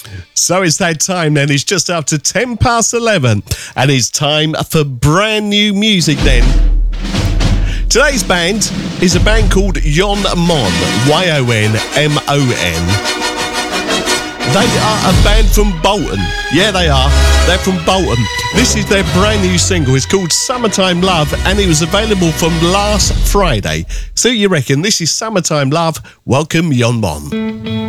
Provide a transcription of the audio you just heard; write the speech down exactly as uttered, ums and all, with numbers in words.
So it's that time then. It's just after ten past eleven, and it's time for brand new music then. Today's band is a band called Yon Mon, Y O N M O N. They are a band from Bolton. Yeah, they are. They're from Bolton. This is their brand new single. It's called Summertime Love, and it was available from last Friday. So you reckon this is Summertime Love? Welcome, Yon Mon.